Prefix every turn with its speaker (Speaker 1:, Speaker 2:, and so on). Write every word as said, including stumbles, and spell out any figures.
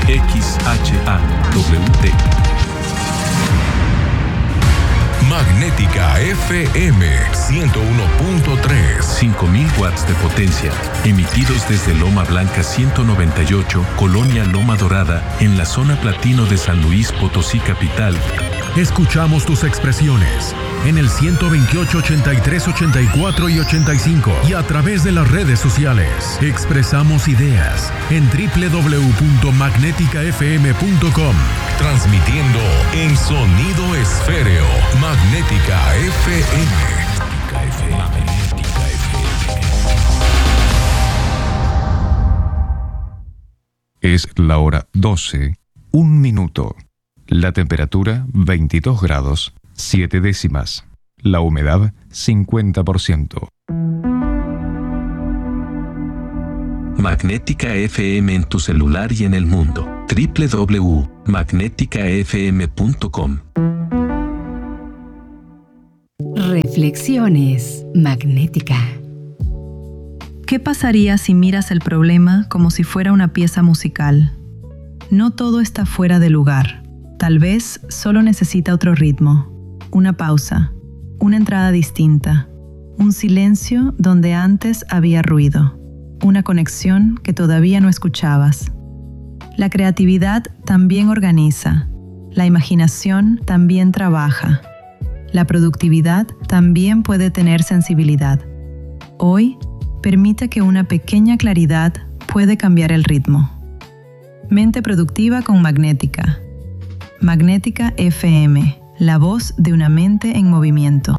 Speaker 1: X H A W T.
Speaker 2: Magnética F M ciento uno punto tres.
Speaker 1: cinco mil watts de potencia, emitidos desde Loma Blanca ciento noventa y ocho, Colonia Loma Dorada, en la zona platino de San Luis Potosí capital.
Speaker 3: Escuchamos tus expresiones en el ciento veintiocho, ochenta y tres, ochenta y cuatro y ochenta y cinco y a través de las redes sociales. Expresamos ideas en doble u doble u doble u punto magnética f m punto com.
Speaker 2: Transmitiendo en sonido esféreo. Magnética F M. Magnética F M.
Speaker 4: Es la hora doce, un minuto. La temperatura veintidós grados, siete décimas. La humedad cincuenta por ciento.
Speaker 1: Magnética F M en tu celular y en el mundo. doble u doble u doble u punto magnética f m punto com.
Speaker 5: Reflexiones Magnética.
Speaker 6: ¿Qué pasaría si miras el problema como si fuera una pieza musical? No todo está fuera de lugar. Tal vez solo necesita otro ritmo, una pausa, una entrada distinta, un silencio donde antes había ruido, una conexión que todavía no escuchabas. La creatividad también organiza, la imaginación también trabaja, la productividad también puede tener sensibilidad. Hoy, permite que una pequeña claridad puede cambiar el ritmo. Mente productiva con Magnética. Magnética F M, la voz de una mente en movimiento.